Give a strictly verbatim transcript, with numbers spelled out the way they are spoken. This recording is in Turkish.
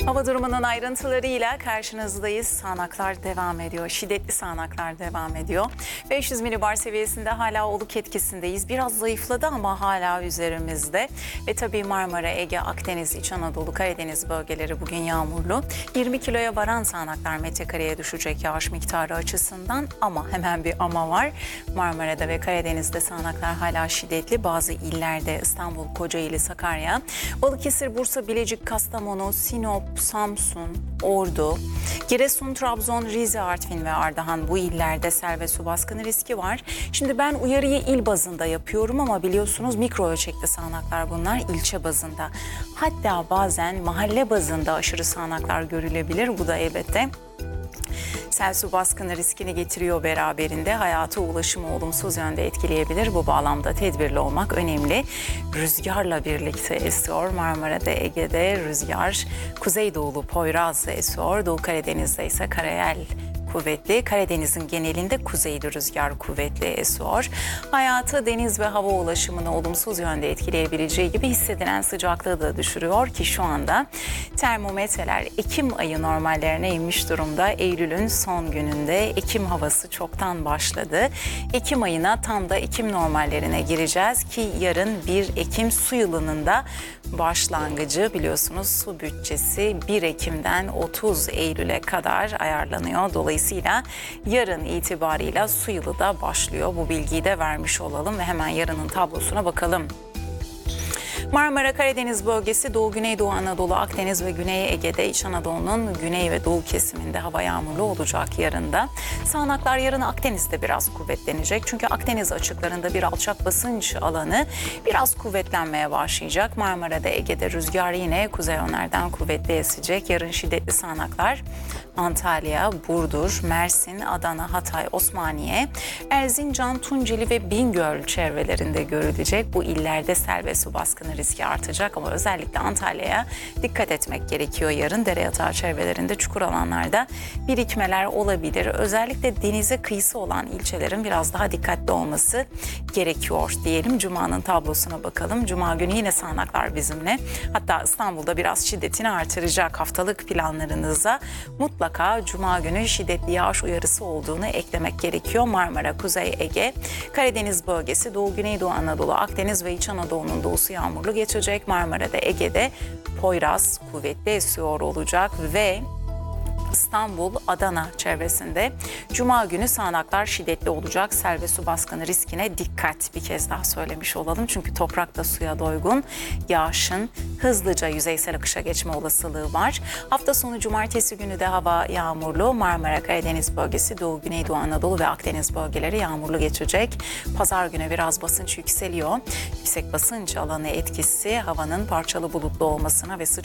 Hava durumunun ayrıntılarıyla karşınızdayız. Sağanaklar devam ediyor. Şiddetli sağanaklar devam ediyor. beş yüz milibar seviyesinde hala oluk etkisindeyiz. Biraz zayıfladı ama hala üzerimizde. Ve tabii Marmara, Ege, Akdeniz, İç Anadolu, Karadeniz bölgeleri bugün yağmurlu. yirmi kiloya varan sağanaklar metrekareye düşecek yağış miktarı açısından, ama hemen bir ama var. Marmara'da ve Karadeniz'de sağanaklar hala şiddetli. Bazı illerde İstanbul, Kocaeli, Sakarya, Balıkesir, Bursa, Bilecik, Kastamonu, Sinop, Samsun, Ordu, Giresun, Trabzon, Rize, Artvin ve Ardahan, bu illerde sel ve su baskını riski var. Şimdi ben uyarıyı il bazında yapıyorum ama biliyorsunuz mikro ölçekli sağanaklar bunlar, ilçe bazında. Hatta bazen mahalle bazında aşırı sağanaklar görülebilir. Bu da elbette sel su baskını riskini getiriyor beraberinde. Hayata ulaşımı olumsuz yönde etkileyebilir. Bu bağlamda tedbirli olmak önemli. Rüzgarla birlikte esiyor. Marmara'da, Ege'de rüzgar kuzeydoğulu Poyraz esiyor. Doğu Karadeniz'de ise karayel kuvvetli. Karadeniz'in genelinde kuzeyli rüzgar kuvvetli esiyor. Hayatı, deniz ve hava ulaşımını olumsuz yönde etkileyebileceği gibi hissedilen sıcaklığı da düşürüyor ki şu anda termometreler Ekim ayı normallerine inmiş durumda. Eylül'ün son gününde Ekim havası çoktan başladı. Ekim ayına tam da Ekim normallerine gireceğiz ki yarın bir Ekim su yılının da başlangıcı. Biliyorsunuz su bütçesi bir Ekim'den otuz Eylül'e kadar ayarlanıyor. Dolayısıyla yarın itibarıyla su yılı da başlıyor. Bu bilgiyi de vermiş olalım ve hemen yarının tablosuna bakalım. Marmara, Karadeniz bölgesi, Doğu, Güneydoğu Anadolu, Akdeniz ve Güney Ege'de, İç Anadolu'nun güney ve doğu kesiminde hava yağmurlu olacak yarın da. Sağanaklar yarın Akdeniz'de biraz kuvvetlenecek. Çünkü Akdeniz açıklarında bir alçak basınç alanı biraz kuvvetlenmeye başlayacak. Marmara'da, Ege'de rüzgar yine kuzey yönlerden kuvvetli esecek. Yarın şiddetli sağanaklar Antalya, Burdur, Mersin, Adana, Hatay, Osmaniye, Erzincan, Tunceli ve Bingöl çevrelerinde görülecek. Bu illerde sel ve su baskını riski artacak ama özellikle Antalya'ya dikkat etmek gerekiyor yarın. Dere yatağı çevrelerinde, çukur alanlarda birikmeler olabilir. Özellikle denize kıyısı olan ilçelerin biraz daha dikkatli olması gerekiyor diyelim. Cuma'nın tablosuna bakalım. Cuma günü yine sağanaklar bizimle. Hatta İstanbul'da biraz şiddetini artıracak. Haftalık planlarınıza mutlaka Cuma günü şiddetli yağış uyarısı olduğunu eklemek gerekiyor. Marmara, Kuzey Ege, Karadeniz bölgesi, Doğu, Güneydoğu Anadolu, Akdeniz ve İç Anadolu'nun doğusu yağmurlu geçecek. Marmara'da, Ege'de Poyraz kuvvetli esiyor olacak ve İstanbul, Adana çevresinde Cuma günü sağanaklar şiddetli olacak. Sel ve su baskını riskine dikkat, bir kez daha söylemiş olalım. Çünkü toprak da suya doygun. Yağışın hızlıca yüzeysel akışa geçme olasılığı var. Hafta sonu Cumartesi günü de hava yağmurlu. Marmara, Karadeniz bölgesi, Doğu, Güneydoğu Anadolu ve Akdeniz bölgeleri yağmurlu geçecek. Pazar günü biraz basınç yükseliyor. Yüksek basınç alanı etkisi havanın parçalı bulutlu olmasına ve sıcak